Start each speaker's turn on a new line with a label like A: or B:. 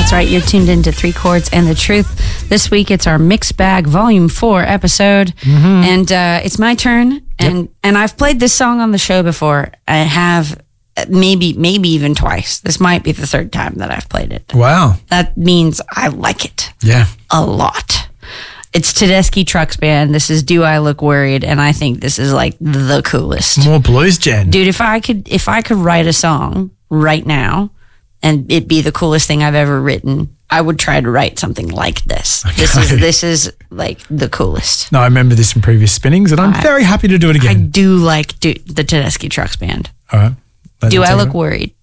A: That's right. You're tuned into Three Chords and the Truth. This week, it's our Mixed Bag Volume 4 episode. And it's my turn. And I've played this song on the show before. I have maybe even twice. This might be the third time that I've played it.
B: Wow.
A: That means I like it.
B: Yeah.
A: A lot. It's Tedeschi Trucks Band. This is Do I Look Worried? And I think this is like the coolest.
B: More blues, Jen.
A: Dude, if I could write a song right now and it be the coolest thing I've ever written, I would try to write something like this. Okay. This is like the coolest.
B: No, I remember this from previous spinnings, and I'm very happy to do it again.
A: I do like the Tedeschi Trucks Band.
B: All right.
A: Do I Look Worried?